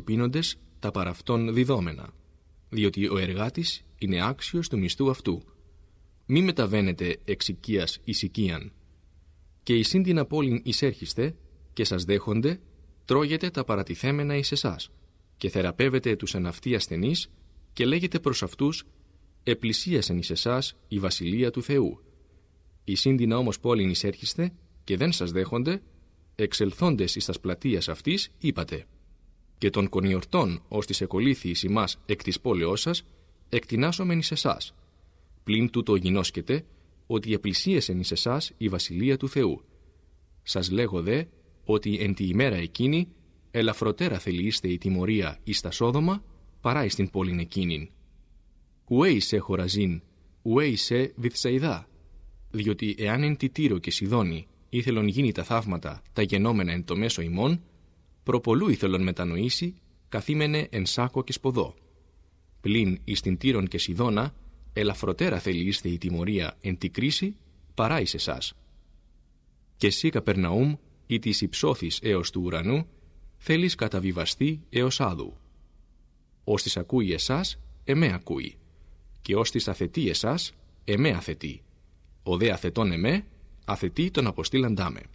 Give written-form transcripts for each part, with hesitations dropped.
πίνοντες τα παραυτόν διδόμενα, διότι ο εργάτης είναι άξιος του μισθού αυτού. Μη μεταβαίνετε εξ οικίας εις οικίαν. Και εισήν την απόλυν εισέρχεστε και σας δέχονται, τρώγετε τα παρατηθέμενα εις εσάς και θεραπεύετε τους εν αυτοί ασθενείς και λέγετε προς αυτούς, επλησίασεν εις εσάς η βασιλεία του Θεού. Εισήν την όμως πόλην εισέρχεστε και δεν σας δέχονται, εξελθόντες εις τας πλατείας αυτής είπατε, και των κονιορτών ως της εκολήθη εις ημάς εκ της πόλεώς σας, εκτινάσομεν εις εσάς. Πλην τούτο γινώσκετε, ότι επλησίασεν εις εσάς η βασιλεία του Θεού. Σας λέγω δε, ότι εν τη ημέρα εκείνη, ελαφροτέρα θελείστε η τιμωρία εις τα Σόδομα, παρά εις την πόλην εκείνην. Ουέ εισέ Χοραζίν, ουέ εισέ Βηθσαϊδά, διότι εάν εν τη Τύρο και Σιδώνη ήθελον γίνει τα θαύματα τα γενόμενα εν το μέσο ημών, προπολού ήθελον μετανοήσει, καθήμενε εν σάκο και σποδό. Πλην εις την Τύρον και Σιδώνα, ελαφροτέρα θελείστε η τιμωρία εν τη κρίση, παρά εις εσάς. Και εσύ Καπερναούμ, ή της υψώθης έως του ουρανού, θέλεις καταβιβαστεί έως άδου. Ως της ακούει εσάς, εμέ ακούει, και ως της αθετεί εσάς, εμέ αθετεί. Ο δε αθετών εμέ, αθετεί τον αποστήλαντά με.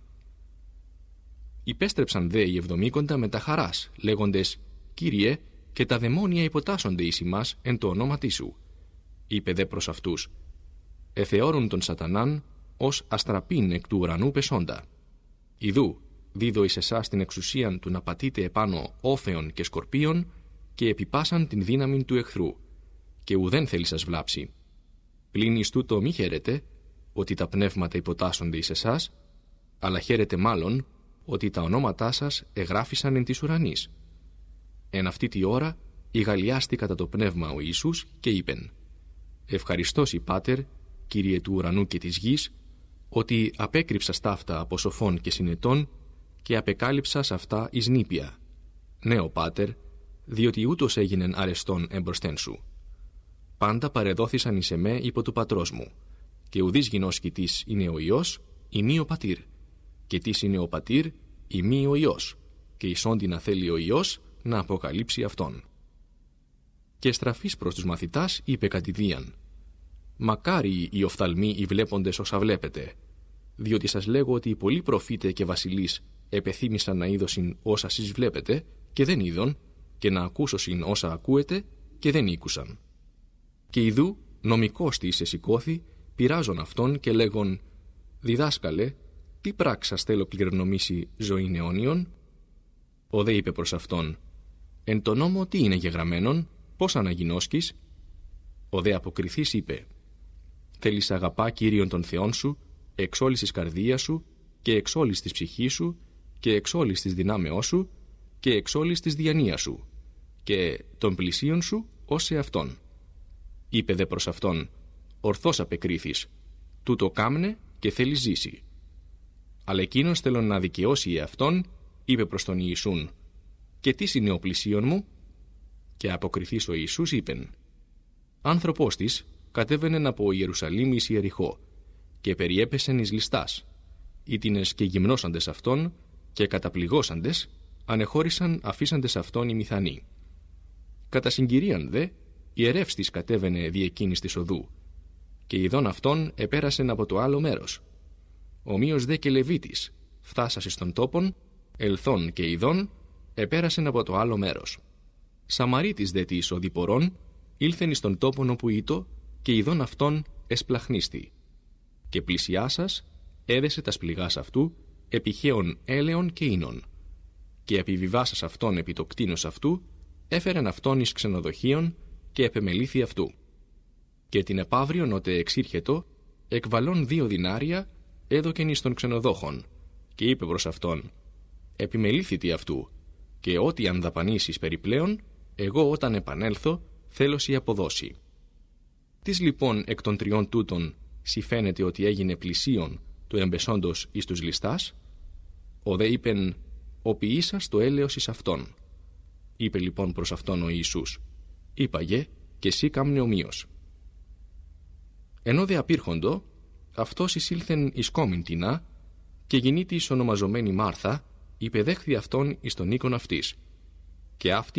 Υπέστρεψαν δε οι εβδομήκοντα με τα χαράς, λέγοντες, Κύριε, και τα δαιμόνια υποτάσσονται εις ημάς εν το ονόματί σου. Είπε δε προς αυτούς, εθεώρουν τον σατανάν ως αστραπήν εκ του ουρανού πεσόντα. Ιδού, δίδω εις εσάς την εξουσίαν του να πατείτε επάνω όφεων και σκορπίων και επιπάσαν την δύναμη του εχθρού, και ουδέν θέλει σας βλάψει. Πλην εις τούτο μη χαίρετε, ότι τα πνεύματα υποτάσσονται εις εσάς, αλλά χαίρετε μάλλον, ότι τα ονόματά σας εγγράφησαν εν της ουρανής. Εν αυτή τη ώρα, ηγαλιάστη κατά το πνεύμα ο Ιησούς και είπεν, ευχαριστώσει Πάτερ, Κύριε του ουρανού και της γης, ότι απέκρυψας ταύτα από σοφών και συνετών και απεκάλυψας αυτά εις νήπια. Ναι, ο Πάτερ, διότι ούτως έγινεν αρεστόν εμπροσθέν σου. Πάντα παρεδόθησαν εις εμέ υπό του πατρός μου, και ουδής γινώσκει της είναι ο Υιός, ημί ο πατήρ, και της είναι ο πατήρ, ημί ο Υιός, και εισόντι να θέλει ο Υιός να αποκαλύψει αυτόν. Και στραφής προς τους μαθητάς είπε κατηδίαν, μακάρι οι οφθαλμοί οι βλέποντες όσα βλέπετε, διότι σας λέγω ότι οι πολλοί προφήτε και βασιλείς επεθύμησαν να είδωσιν όσα σεις βλέπετε και δεν είδον, και να ακούσωσιν όσα ακούετε και δεν ήκουσαν. Και ιδού νομικός της εσηκώθη, πειράζον αυτόν και λέγον, διδάσκαλε, τι πράξας θέλω κληρονομήσει ζωήν αιώνιον? Ο δε είπε προς αυτόν, εν το νόμο τι είναι γεγραμμένον, πώς αναγινώσκεις? Ο δε αποκριθής είπε, θέλεις αγαπά Κύριον τον Θεόν σου, εξ όλης της καρδίας σου και εξ όλης της ψυχής σου και εξ όλης της δυνάμεώς σου και εξ όλης της διανοίας σου και των πλησίων σου ως σε αυτόν. Είπε δε προς αυτόν, ορθώς απεκρίθης, τούτο κάμνε και θέλει ζήσει. Αλλά εκείνος θέλον να δικαιώσει εαυτόν, είπε προς τον Ιησούν, και τι είναι ο πλησίον μου? Και αποκριθής ο Ιησούς είπεν, άνθρωπος της κατέβαινεν από Ιερουσαλήμ εις Ιεριχώ και περιέπεσεν εις ληστάς, ήτινες και γυμνώσαντες αυτόν και καταπληγώσαντες ανεχώρησαν αφήσαντες αυτόν οι μηθανοί. Κατά συγκυρίαν δε, ιερεύς της κατέβαινε δι' εκείνης της οδού, και ειδών αυτόν επέρασεν από το άλλο μέρος. Ομοίως δε και Λεβίτης, φτάσας στον τόπον, ελθόν και ειδών, επέρασεν από το άλλο μέρος. Σαμαρίτης δε της οδηπορών, ήλθεν εις τον τόπον όπου ήτο, και ειδών αυτόν εσπλαχνίστη. Και πλησιάσας, έδεσε τας πληγάς αυτού, επιχαίων έλεον και ίνων. Και επιβιβάσας αυτόν επί το κτίνος αυτού, έφερεν αυτόν εις ξενοδοχείων και επεμελήθη αυτού. Και την επαύριον ότε εξήρχετο, εκβαλών 2 δινάρια, έδωκεν εις των ξενοδόχων, και είπε προς αυτόν, επιμελήθητη αυτού, και ό,τι αν δαπανήσεις περιπλέον, εγώ όταν επανέλθω, θέλωσι αποδώσει. Τις λοιπόν εκ των 3 τούτων συμφαίνεται ότι έγινε πλησίον του εμπεσόντος εις τους ληστάς? Ο δε είπεν, ο ποιήσας το έλεος εις αυτόν. Είπε λοιπόν προς αυτόν ο Ιησούς, είπαγε και εσύ κάμνε ομοίως. Ενώ δε απήρχοντο, αυτός εισήλθεν εις κόμην τινά, και γεννήτης ονομαζομένη Μάρθα, υπεδέχθη αυτόν εις τον οίκον αυτής, και αυτή